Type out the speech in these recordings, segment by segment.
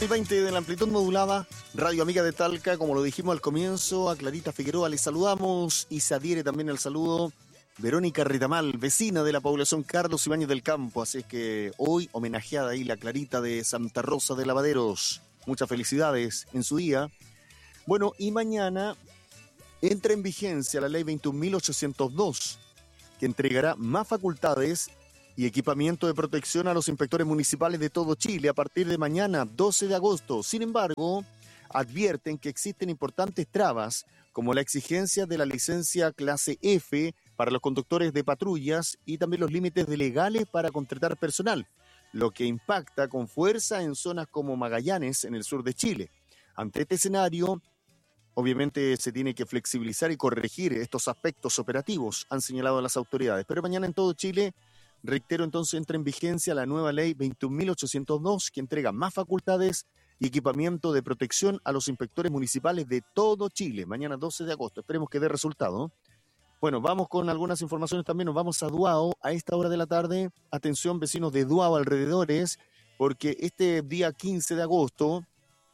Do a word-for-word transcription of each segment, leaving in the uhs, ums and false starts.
veinte de la amplitud modulada, Radio Amiga de Talca, como lo dijimos al comienzo, a Clarita Figueroa le saludamos y se adhiere también al saludo Verónica Retamal, vecina de la población Carlos Ibáñez del Campo, así es que hoy homenajeada ahí la Clarita de Santa Rosa de Lavaderos. Muchas felicidades en su día. Bueno, y mañana entra en vigencia la ley veintiún mil ochocientos dos, que entregará más facultades y equipamiento de protección a los inspectores municipales de todo Chile a partir de mañana, doce de agosto. Sin embargo, advierten que existen importantes trabas, como la exigencia de la licencia clase F para los conductores de patrullas y también los límites legales para contratar personal, lo que impacta con fuerza en zonas como Magallanes, en el sur de Chile. Ante este escenario, obviamente se tiene que flexibilizar y corregir estos aspectos operativos, han señalado las autoridades. Pero mañana en todo Chile, reitero, entonces entra en vigencia la nueva ley veintiún mil ochocientos dos, que entrega más facultades y equipamiento de protección a los inspectores municipales de todo Chile. Mañana doce de agosto, esperemos que dé resultado. Bueno, vamos con algunas informaciones también, nos vamos a Duao a esta hora de la tarde. Atención, vecinos de Duao alrededores, porque este día quince de agosto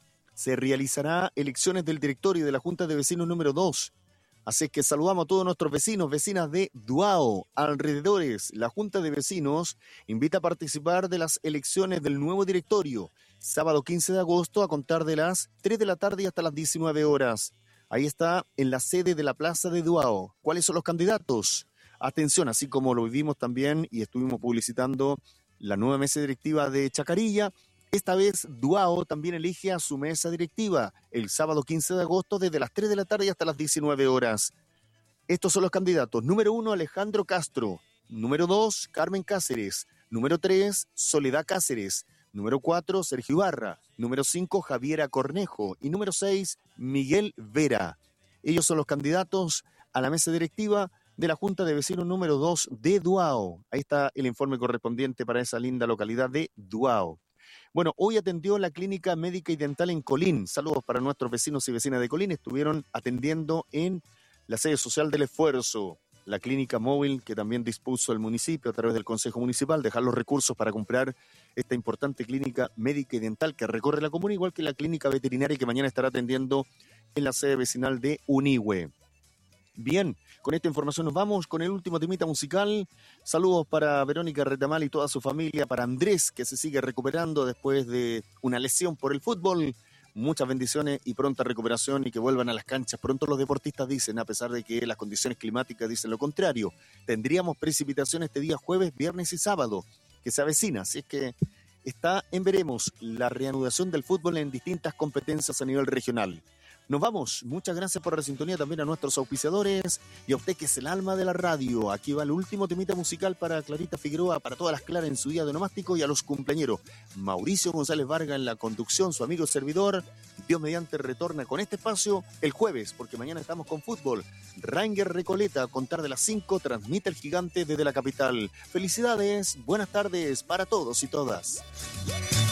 se realizará elecciones del directorio de la Junta de Vecinos número dos. Así que saludamos a todos nuestros vecinos, vecinas de Duao, alrededores. La Junta de Vecinos invita a participar de las elecciones del nuevo directorio, sábado quince de agosto a contar de las tres de la tarde y hasta las diecinueve horas. Ahí está, en la sede de la Plaza de Duao. ¿Cuáles son los candidatos? Atención, así como lo vivimos también y estuvimos publicitando la nueva mesa directiva de Chacarilla, esta vez Duao también elige a su mesa directiva el sábado quince de agosto desde las tres de la tarde y hasta las diecinueve horas. Estos son los candidatos. Número uno, Alejandro Castro. Número dos, Carmen Cáceres. Número tres, Soledad Cáceres. Número cuatro, Sergio Ibarra. Número cinco, Javiera Cornejo. Y número seis, Miguel Vera. Ellos son los candidatos a la mesa directiva de la Junta de Vecinos número dos de Duao. Ahí está el informe correspondiente para esa linda localidad de Duao. Bueno, hoy atendió la Clínica Médica y Dental en Colín. Saludos para nuestros vecinos y vecinas de Colín. Estuvieron atendiendo en la sede social del Esfuerzo, la clínica móvil que también dispuso el municipio a través del Consejo Municipal, dejar los recursos para comprar esta importante clínica médica y dental que recorre la comuna, igual que la clínica veterinaria que mañana estará atendiendo en la sede vecinal de Unihue. Bien, con esta información nos vamos con el último temita musical. Saludos para Verónica Retamal y toda su familia, para Andrés, que se sigue recuperando después de una lesión por el fútbol. Muchas bendiciones y pronta recuperación y que vuelvan a las canchas. Pronto los deportistas dicen, a pesar de que las condiciones climáticas dicen lo contrario. Tendríamos precipitación este día jueves, viernes y sábado, que se avecina. Así es que está en veremos la reanudación del fútbol en distintas competencias a nivel regional. Nos vamos. Muchas gracias por la sintonía también a nuestros auspiciadores y a usted que es el alma de la radio. Aquí va el último temita musical para Clarita Figueroa, para todas las claras en su día de onomástico y a los cumpleañeros. Mauricio González Vargas en la conducción, su amigo servidor. Dios mediante retorna con este espacio el jueves, porque mañana estamos con fútbol. Ranger Recoleta, a contar de las cinco, transmite el gigante desde la capital. Felicidades, buenas tardes para todos y todas.